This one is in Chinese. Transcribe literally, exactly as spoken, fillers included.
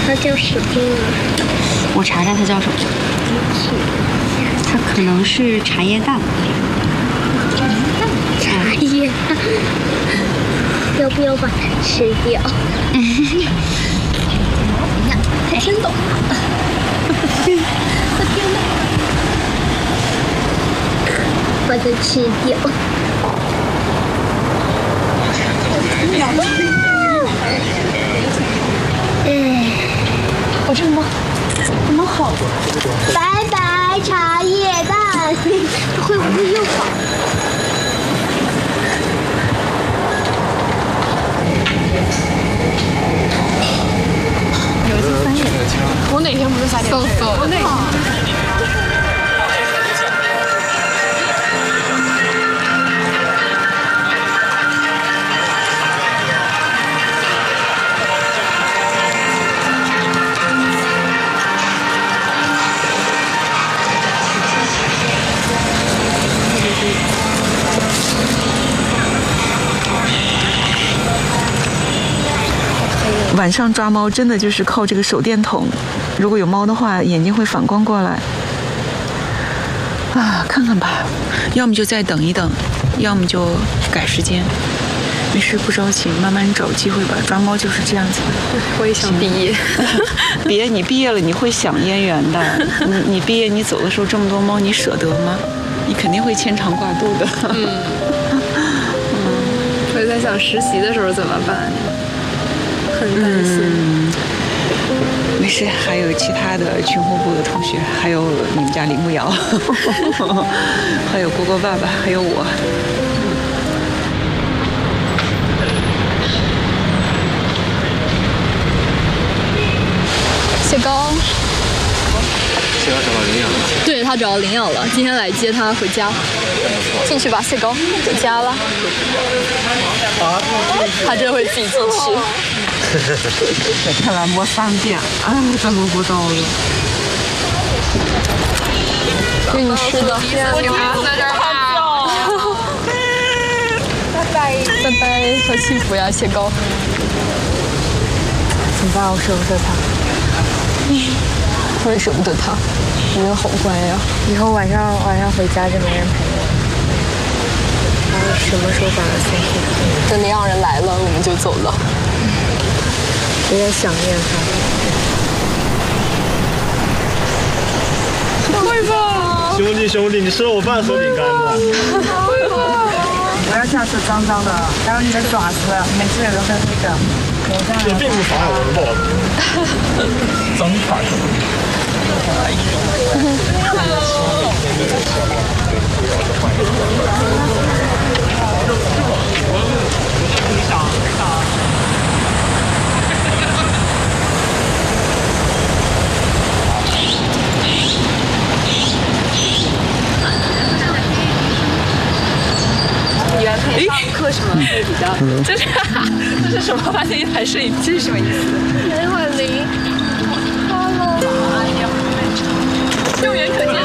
它叫什么？ 我查查它叫什么。它可能是茶叶蛋。 茶叶蛋，要不要把它吃掉？你看，它真懂。我天哪！把它吃掉。哎， 我这个猫，这猫好。 拜拜，茶叶蛋。会不会又跑？ 有一次三点。 我哪天不是三点睡？我哪天？ 晚上抓猫真的就是靠这个手电筒，如果有猫的话，眼睛会反光过来。啊，看看吧，要么就再等一等，要么就改时间。没事，不着急，慢慢找机会吧。抓猫就是这样子的。 我也想毕业。 别，你毕业了你会想燕园的。你你毕业你走的时候这么多猫，你舍得吗？你肯定会牵肠挂肚的。 嗯。嗯。我在想实习的时候怎么办。很担心、嗯， 没事，还有其他的群护部的同学，还有你们家林慕瑶，还有蝈蝈爸爸，还有我。 谢高， 谢高找到领养了。 对他找到领养了，今天来接他回家。进去吧，谢高，回家了。啊？他真的会自己进去。 看来摸三遍，哎，真摸不到了。 给你吃的，我给他在这儿拍。拜拜，拜拜，好幸福呀，谢高。 怎么办？我舍不得他。 我也舍不得他，你也好乖呀。 以后晚上晚上回家就没人陪我。他什么时候把他送回去？ 等领养人来了，我们就走了。 有点想念他。会吧？ 兄弟兄弟，你吃了我半盒饼干吧。 会吧？ 不要下次脏脏的，还有你的爪子，每次也都是那个。 这并不妨碍我们报道。脏法。 哎，课什么会比较？这是这是什么？发现一台摄影机是什么意思？ 雷婉玲 ，Hello， 右眼可见。